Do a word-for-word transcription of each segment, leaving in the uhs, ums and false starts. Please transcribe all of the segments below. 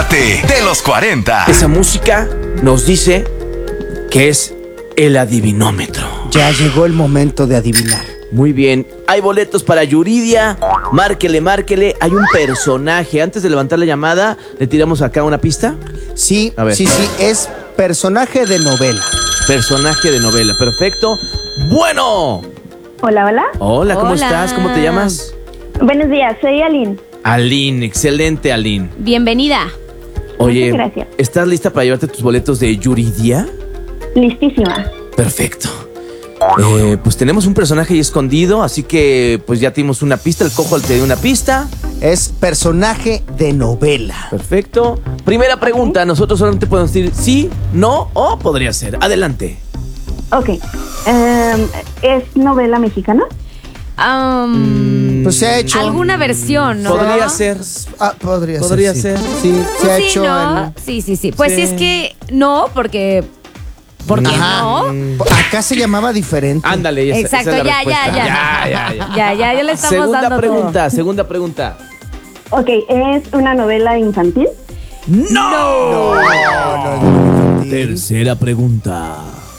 Párate de los cuarenta. Esa música nos dice que es el adivinómetro. Ya llegó el momento de adivinar. Muy bien, hay boletos para Yuridia. Márquele, márquele. Hay un personaje. Antes de levantar la llamada, ¿le tiramos acá una pista? Sí, A ver. sí, sí, es personaje de novela. Personaje de novela, perfecto. Bueno. Hola, hola. Hola, ¿cómo Hola. estás? ¿Cómo te llamas? Buenos días, soy Aline. Aline, excelente Aline. Bienvenida. Oye, Muchas gracias. ¿estás lista para llevarte tus boletos de Yuridia? Listísima. Perfecto. Eh, pues tenemos un personaje ahí escondido, así que pues ya tuvimos una pista. El cojo te dio una pista. Es personaje de novela. Perfecto. Primera pregunta, nosotros solamente podemos decir sí, no o podría ser. Adelante. Ok. Em, ¿Es novela mexicana? Um, Pues se ha hecho. alguna versión, ¿no? Podría ser. Ah, podría, Podría ser. ser. Sí, sí, se Pues ha sí, hecho. ¿no? en- Sí, sí, sí. Pues Sí. sí, es que no, porque... ¿Por qué Ajá. no? Acá se llamaba diferente. Ándale, esa, Exacto, esa es la ya, ya, respuesta. ya. ya, ya, ya. Ya, ya, ya le estamos Segunda dando pregunta, segunda pregunta. Ok, ¿es una novela infantil? ¡No! No, no es de Tercera pregunta.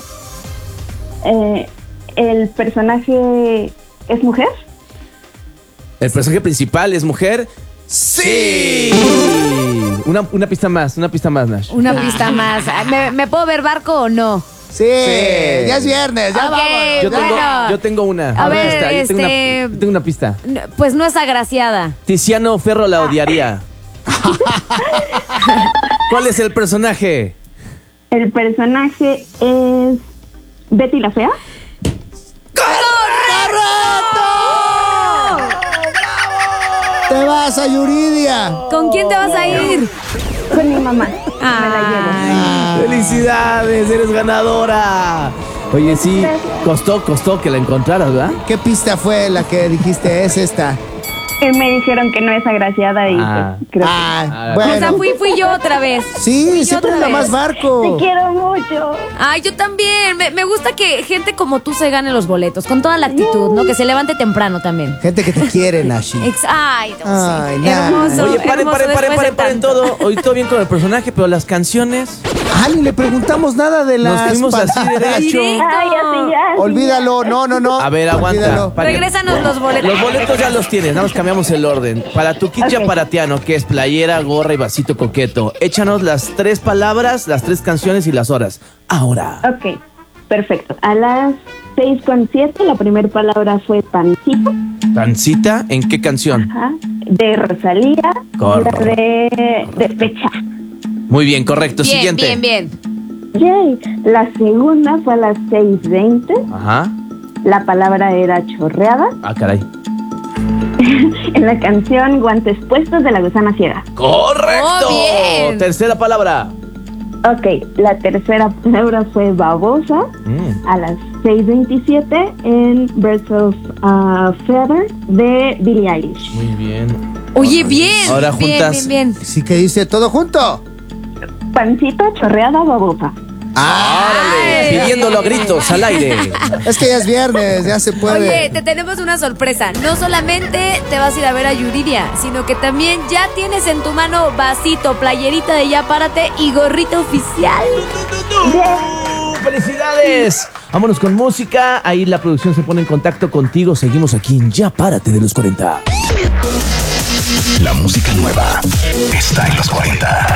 Eh, ¿El personaje es mujer? ¿El personaje principal es mujer? ¡Sí! Una, una pista más, una pista más, Nash. todo. Una pista más. ¿Me, me puedo ver barco o no? Sí, ya es viernes, ya Ok, vamos. Yo tengo, bueno. yo tengo una, A una ver, pista. Yo tengo, este- una, tengo una pista. No, pues no es agraciada. Tiziano Ferro la odiaría. ¿Cuál es el personaje? ¿El personaje es Betty la Fea? Te vas a Yuridia. ¿Con quién te vas a ir? Con mi mamá. Me la llevo. Ah, ¡Felicidades! ¡Eres ganadora! Oye, sí, costó, costó que la encontraras, ¿verdad? ¿Qué pista fue la que dijiste? Es esta. Eh, me dijeron que no es agraciada y Ah. pues, creo Ah, O sea, bueno. fui, fui yo otra vez. Sí, Fui yo siempre otra es la vez. más que barco. te quiero mucho. Ay, yo también. Me, me gusta que gente como tú se gane los boletos, con toda la actitud, ¿no? Que se levante temprano también. Gente que te quiere, Nashi. Ex- Ay, no Ay, sé. nah. Hermoso. Oye, paren, hermoso paren, paren, después de paren, paren tanto. todo. Hoy todo bien con el personaje, pero las canciones. Ah, ni le preguntamos nada de las Nos fuimos así palabras. derecho. Directo. Ay, así ya. Olvídalo, no, no, no. A ver, aguanta. Olvídalo. Para que- Regrésanos los boletos. Los boletos ya los tienes, nada más cambiamos el orden. Para tu kit Ok. chaparatiano, que es playera, gorra y vasito coqueto, échanos las tres palabras, las tres canciones y las horas. Ahora. Ok, perfecto. A las seis con siete la primera palabra fue pancita. ¿Pancita? ¿En qué canción? Ajá. De Rosalía. Correcto. La de Despecha. Muy bien, correcto. Bien, Siguiente. bien, bien. Yay. La segunda fue a las seis veinte. Ajá. La palabra era chorreada. Ah, caray. En la canción Guantes Puestos de la Gusana Ciega. ¡Correcto! Oh, bien. Tercera palabra. Ok, la tercera palabra fue babosa. Mm. A las seis veintisiete en Birds of uh, Feather de Billie Eilish. Muy bien. Oye, bien. Ahora bien, juntas. bien, bien. Sí que dice todo junto. Pancita, chorreada, babosa. ¡Árale! Ay. Pidiéndolo a gritos al aire. Es que ya es viernes, ya se puede. Oye, te tenemos una sorpresa. No solamente te vas a ir a ver a Yuridia, sino que también ya tienes en tu mano vasito, playerita de Ya Párate y gorrito oficial. ¡Felicidades! Vámonos con música. Ahí la producción se pone en contacto contigo. Seguimos aquí en Ya Párate de los cuarenta. La música nueva está en los cuarenta.